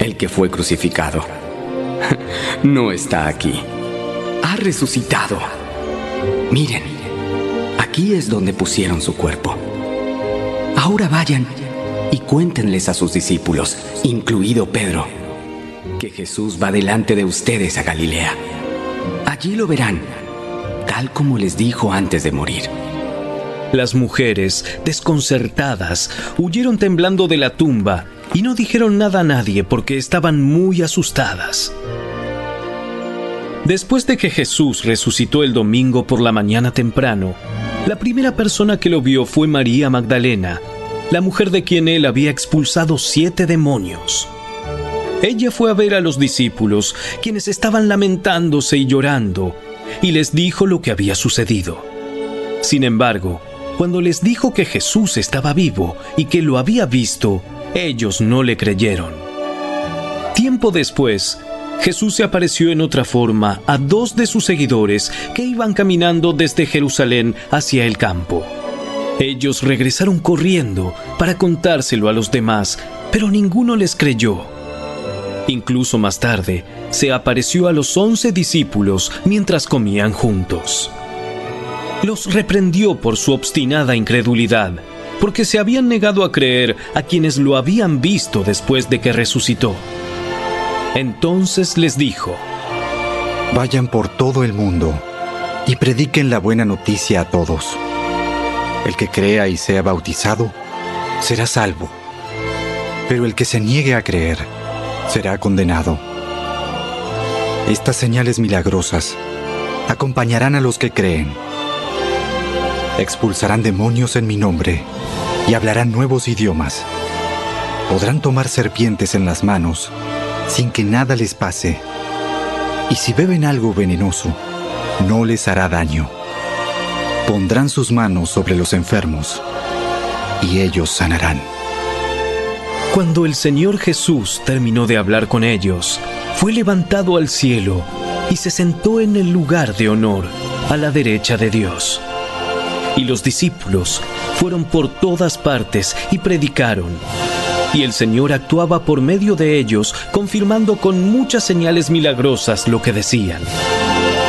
el que fue crucificado. No está aquí. Ha resucitado. Miren, aquí es donde pusieron su cuerpo. Ahora vayan y cuéntenles a sus discípulos, incluido Pedro, que Jesús va delante de ustedes a Galilea. Allí lo verán, tal como les dijo antes de morir. Las mujeres, desconcertadas, huyeron temblando de la tumba y no dijeron nada a nadie porque estaban muy asustadas. Después de que Jesús resucitó el domingo por la mañana temprano, la primera persona que lo vio fue María Magdalena, la mujer de quien él había expulsado 7 demonios. Ella fue a ver a los discípulos, quienes estaban lamentándose y llorando, y les dijo lo que había sucedido. Sin embargo, cuando les dijo que Jesús estaba vivo y que lo había visto, ellos no le creyeron. Tiempo después, Jesús se apareció en otra forma a 2 de sus seguidores que iban caminando desde Jerusalén hacia el campo. Ellos regresaron corriendo para contárselo a los demás, pero ninguno les creyó. Incluso más tarde, se apareció a los 11 discípulos mientras comían juntos. Los reprendió por su obstinada incredulidad, porque se habían negado a creer a quienes lo habían visto después de que resucitó. Entonces les dijo: Vayan por todo el mundo y prediquen la buena noticia a todos. El que crea y sea bautizado será salvo, pero el que se niegue a creer será condenado. Estas señales milagrosas acompañarán a los que creen. Expulsarán demonios en mi nombre y hablarán nuevos idiomas. Podrán tomar serpientes en las manos sin que nada les pase. Y si beben algo venenoso, no les hará daño. Pondrán sus manos sobre los enfermos y ellos sanarán. Cuando el Señor Jesús terminó de hablar con ellos, fue levantado al cielo y se sentó en el lugar de honor a la derecha de Dios. Y los discípulos fueron por todas partes y predicaron. Y el Señor actuaba por medio de ellos, confirmando con muchas señales milagrosas lo que decían.